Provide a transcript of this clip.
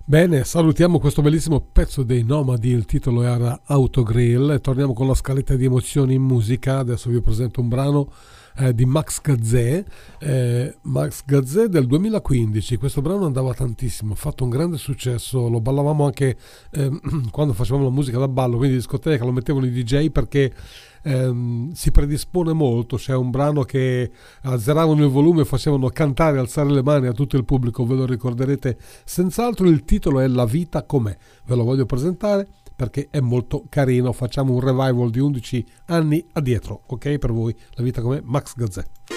Bene, salutiamo questo bellissimo pezzo dei Nomadi, il titolo era Autogrill e torniamo con la scaletta di emozioni in musica. Adesso vi presento un brano di Max Gazzè del 2015. Questo brano andava tantissimo, ha fatto un grande successo, lo ballavamo anche quando facevamo la musica da ballo, quindi discoteca, lo mettevano i DJ perché si predispone molto. C'è un brano che azzeravano il volume e facevano cantare, alzare le mani a tutto il pubblico, ve lo ricorderete senz'altro. Il titolo è La vita com'è, ve lo voglio presentare perché è molto carino. Facciamo un revival di 11 anni addietro, ok? Per voi La vita com'è, Max Gazzè.